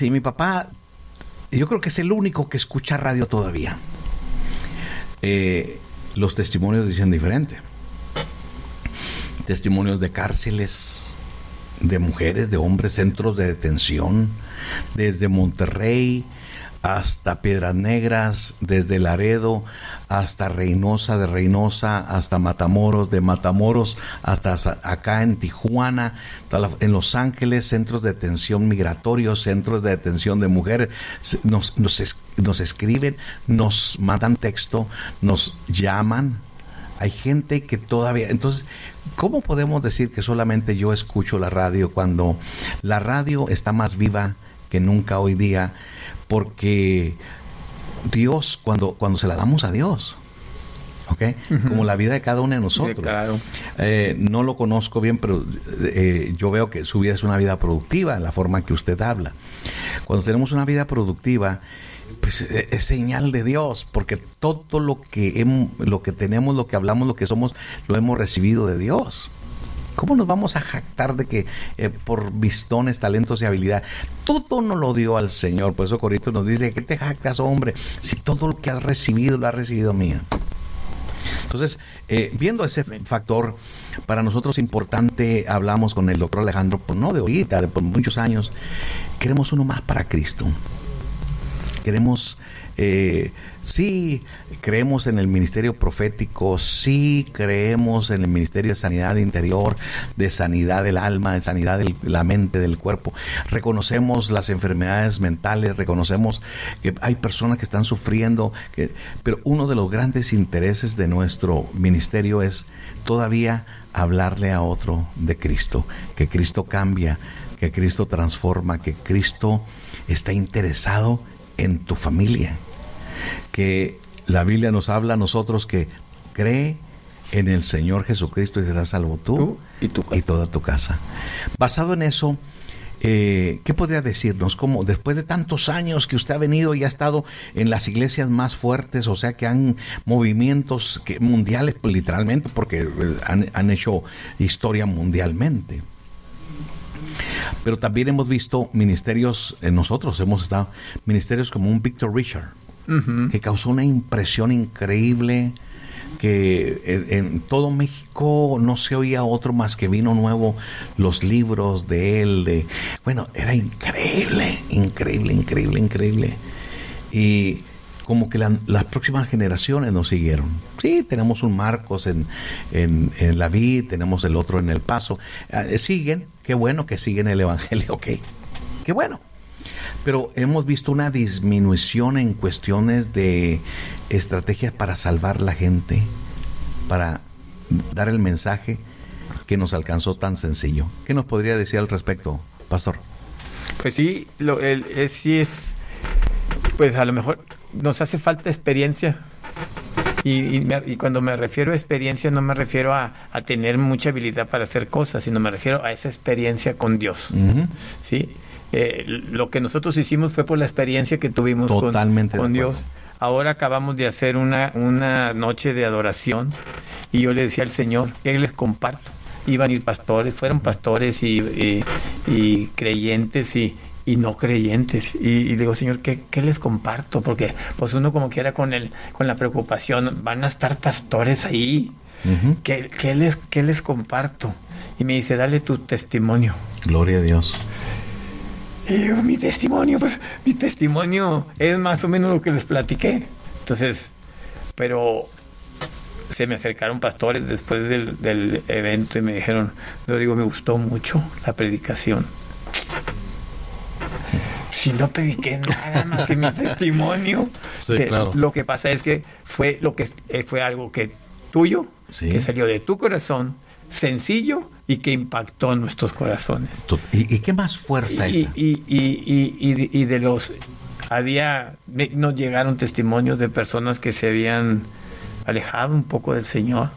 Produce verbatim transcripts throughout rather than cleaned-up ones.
Sí, mi papá, yo creo que es el único que escucha radio todavía. Eh, los testimonios dicen diferente. Testimonios de cárceles, de mujeres, de hombres, centros de detención, desde Monterrey hasta Piedras Negras, desde Laredo hasta Reynosa, de Reynosa hasta Matamoros, de Matamoros hasta acá en Tijuana, en Los Ángeles, centros de detención migratorios, centros de detención de mujeres, nos, nos, nos escriben, nos mandan texto, nos llaman. Hay gente que todavía... Entonces, ¿cómo podemos decir que solamente yo escucho la radio cuando la radio está más viva que nunca hoy día? Porque Dios, cuando, cuando se la damos a Dios, ¿ok? Uh-huh. Como la vida de cada uno de nosotros. Sí, claro. Eh, no lo conozco bien, pero eh, yo veo que su vida es una vida productiva, la forma que usted habla. Cuando tenemos una vida productiva, pues es señal de Dios, porque todo lo que hemos, lo que tenemos, lo que hablamos, lo que somos, lo hemos recibido de Dios. ¿Cómo nos vamos a jactar de que eh, por vistones, talentos y habilidad? Todo nos lo dio al Señor. Por eso Corito nos dice, ¿qué te jactas, hombre? Si todo lo que has recibido, lo has recibido mía. Entonces, eh, viendo ese factor, para nosotros importante, hablamos con el doctor Alejandro, pues no de ahorita, de por muchos años, queremos uno más para Cristo. Queremos, eh, sí, creemos en el ministerio profético, sí creemos en el ministerio de sanidad interior, de sanidad del alma, de sanidad de la mente, del cuerpo. Reconocemos las enfermedades mentales, reconocemos que hay personas que están sufriendo, que, pero uno de los grandes intereses de nuestro ministerio es todavía hablarle a otro de Cristo, que Cristo cambia, que Cristo transforma, que Cristo está interesado en tu familia, que la Biblia nos habla a nosotros que cree en el Señor Jesucristo y serás salvo tú, tú y, tu y toda tu casa. Basado en eso, eh, ¿qué podría decirnos? Como después de tantos años que usted ha venido y ha estado en las iglesias más fuertes, o sea que han movimientos que, mundiales, pues, literalmente, porque han, han hecho historia mundialmente. Pero también hemos visto ministerios, eh, nosotros hemos estado, ministerios como un Victor Richard, uh-huh, que causó una impresión increíble, que en, en todo México no se oía otro más que Vino Nuevo, los libros de él, de, bueno, era increíble, increíble, increíble, increíble. Y como que la, las próximas generaciones nos siguieron. Sí, tenemos un Marcos en, en, en La Vid, tenemos el otro en El Paso. Eh, siguen, qué bueno que siguen el Evangelio, ok, qué bueno. Pero hemos visto una disminución en cuestiones de estrategias para salvar la gente, para dar el mensaje que nos alcanzó tan sencillo. ¿Qué nos podría decir al respecto, pastor? Pues sí, lo, el, es, sí es, pues a lo mejor nos hace falta experiencia. Y, y, me, y cuando me refiero a experiencia, no me refiero a, a tener mucha habilidad para hacer cosas, sino me refiero a esa experiencia con Dios. Uh-huh. ¿Sí? Eh, lo que nosotros hicimos fue por la experiencia que tuvimos Totalmente con, con Dios. Ahora acabamos de hacer una, una noche de adoración y yo le decía al Señor, ¿qué les comparto? Iban a ir pastores, fueron pastores y, y, y creyentes y y no creyentes, y, y digo, Señor, ¿qué, ¿qué les comparto? Porque pues uno como quiera con el con la preocupación, van a estar pastores ahí, uh-huh. ¿Qué, qué, les, ¿qué les comparto? Y me dice, dale tu testimonio. Gloria a Dios. Y digo, mi testimonio, pues mi testimonio es más o menos lo que les platiqué. Entonces, pero se me acercaron pastores después del, del evento y me dijeron, lo digo, me gustó mucho la predicación. Si no prediqué nada más que mi testimonio. Sí, o sea, claro. Lo que pasa es que fue lo que fue algo que tuyo, sí, que salió de tu corazón, sencillo y que impactó en nuestros corazones. ¿Y, y qué más fuerza y, esa? Y, y, y, y, y de los había nos llegaron testimonios de personas que se habían alejado un poco del Señor.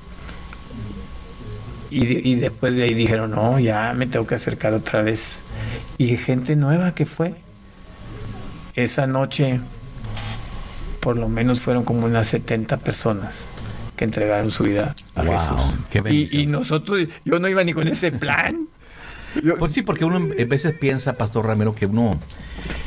Y, y después de ahí dijeron, no, ya me tengo que acercar otra vez. Y gente nueva que fue. Esa noche, por lo menos fueron como unas setenta personas que entregaron su vida a wow, Jesús. Qué y, y nosotros, yo no iba ni con ese plan. Yo, pues sí, porque uno a veces piensa, Pastor Ramiro, que uno